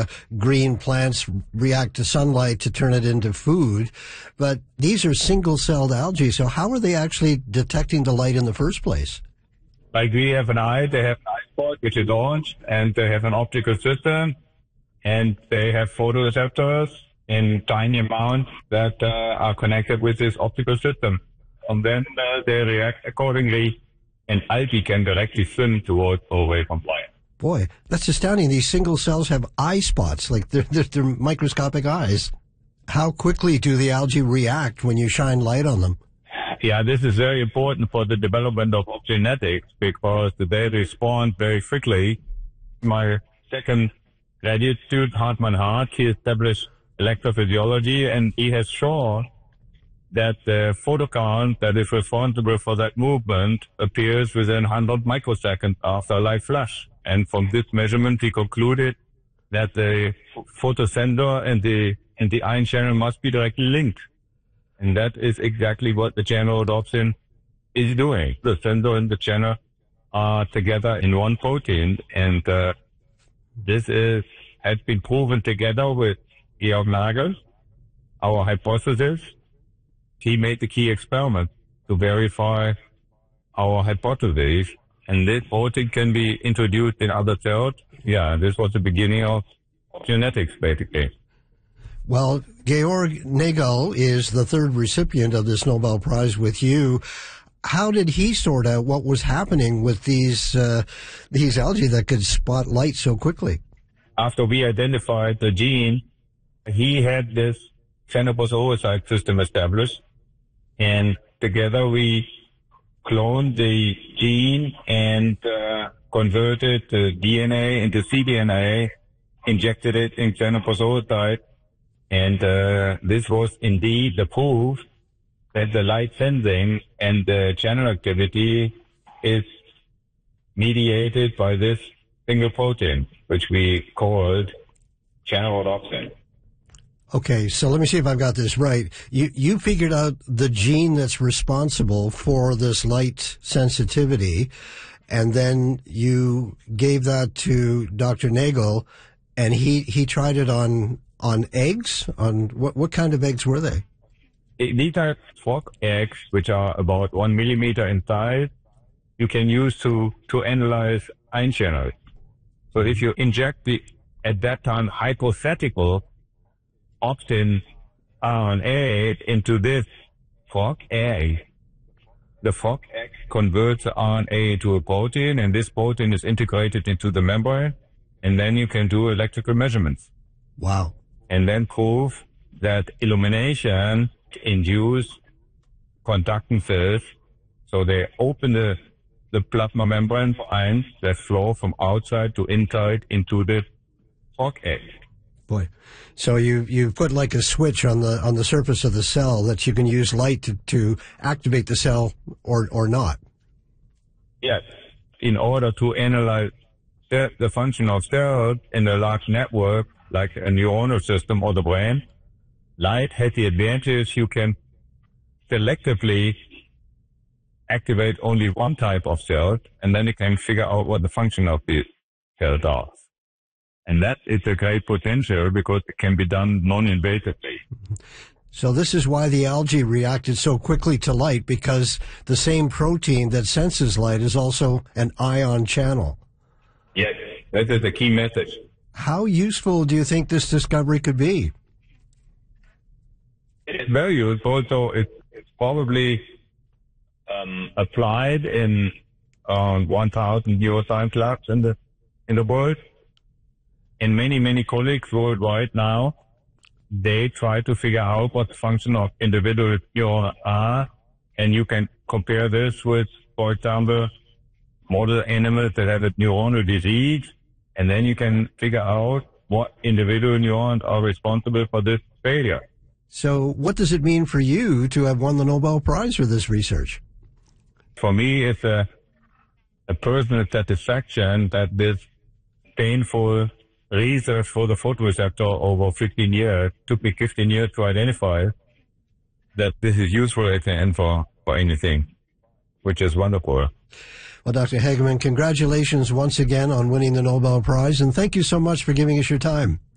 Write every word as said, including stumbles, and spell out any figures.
green plants react to sunlight to turn it into food. But these are single-celled algae, so how are they actually detecting the light in the first place? Like we have an eye, they have an eye spot, which is orange, and they have an optical system, and they have photoreceptors in tiny amounts that uh, are connected with this optical system. And then uh, they react accordingly, and algae can directly swim towards away from light. Boy, that's astounding. These single cells have eye spots, like they're, they're, they're microscopic eyes. How quickly do the algae react when you shine light on them? Yeah, this is very important for the development of genetics because they respond very quickly. My second graduate student, Hartmann Hart, he established electrophysiology, and he has shown that the photocount that is responsible for that movement appears within one hundred microseconds after a light flash. And from this measurement, he concluded that the photosensor and the and the ion channel must be directly linked. And that is exactly what the channelrhodopsin is doing. The sensor and the channel are together in one protein, and uh, this is has been proven together with Georg Nagel, our hypothesis. He made the key experiment to verify our hypothesis, and this protein can be introduced in other cells. Yeah, this was the beginning of genetics, basically. Well, Georg Nagel is the third recipient of this Nobel Prize with you. How did he sort out what was happening with these uh, these algae that could spot light so quickly? After we identified the gene, he had this xenopus oocyte system established, and together we cloned the gene and uh, converted the D N A into cDNA, injected it in xenopus oocyte. And uh, this was indeed the proof that the light sensing and the channel activity is mediated by this single protein, which we called channelrhodopsin. Okay, so let me see if I've got this right. You you figured out the gene that's responsible for this light sensitivity, and then you gave that to Doctor Nagel, and he, he tried it on on eggs. On what what kind of eggs were they? These are frog eggs, which are about one millimeter in size. You can use to to analyze ion channels. So if you inject the at that time hypothetical optin R N A into this frog egg, the frog egg converts the R N A to a protein, and this protein is integrated into the membrane, and then you can do electrical measurements. Wow. And then prove that illumination induce conductances, so they open the, the plasma membrane for ions that flow from outside to inside into the frog egg. Boy, so you you put like a switch on the on the surface of the cell that you can use light to, to activate the cell or or not. Yes, in order to analyze the, the function of cells in a large network like a neuronal system or the brain, light has the advantage you can selectively activate only one type of cell, and then you can figure out what the function of the cell does. And that is a great potential because it can be done non-invasively. So this is why the algae reacted so quickly to light, because the same protein that senses light is also an ion channel. Yes, that is the key message. How useful do you think this discovery could be? It's very useful, so it, it's probably um, applied in uh, one thousand neuroscience labs in the, in the world. And many, many colleagues worldwide now, they try to figure out what the function of individual neurons are, and you can compare this with, for example, model animals that have a neuronal disease, and then you can figure out what individual neurons are responsible for this failure. So what does it mean for you to have won the Nobel Prize for this research? For me, it's a, a personal satisfaction that this painful research for the photoreceptor over fifteen years, took me fifteen years to identify that this is useful at the end for, for anything, which is wonderful. Well, Doctor Hagemann, congratulations once again on winning the Nobel Prize, and thank you so much for giving us your time.